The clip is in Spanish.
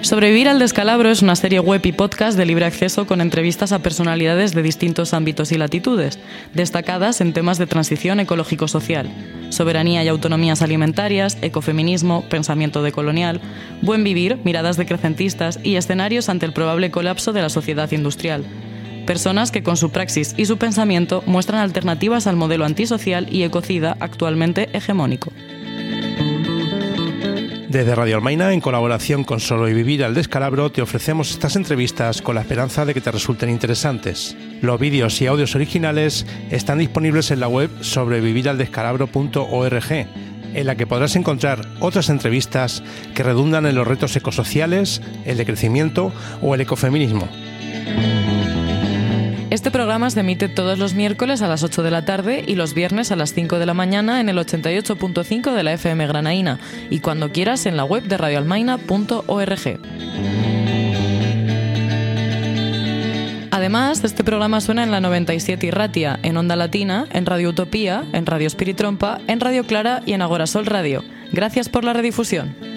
Sobrevivir al descalabro es una serie web y podcast de libre acceso con entrevistas a personalidades de distintos ámbitos y latitudes, destacadas en temas de transición ecológico-social, soberanía y autonomías alimentarias, ecofeminismo, pensamiento decolonial, buen vivir, miradas decrecentistas y escenarios ante el probable colapso de la sociedad industrial. Personas que con su praxis y su pensamiento muestran alternativas al modelo antisocial y ecocida actualmente hegemónico. Desde Radio Almaina, en colaboración con Sobrevivir al Descalabro, te ofrecemos estas entrevistas con la esperanza de que te resulten interesantes. Los vídeos y audios originales están disponibles en la web sobreviviraldescalabro.org, en la que podrás encontrar otras entrevistas que redundan en los retos ecosociales, el decrecimiento o el ecofeminismo. Este programa se emite todos los miércoles a las 8 de la tarde y los viernes a las 5 de la mañana en el 88.5 de la FM Granaína y cuando quieras en la web de radioalmaina.org. Además, este programa suena en la 97 Irratia, en Onda Latina, en Radio Utopía, en Radio Espiritrompa, en Radio Clara y en Agora Sol Radio. Gracias por la redifusión.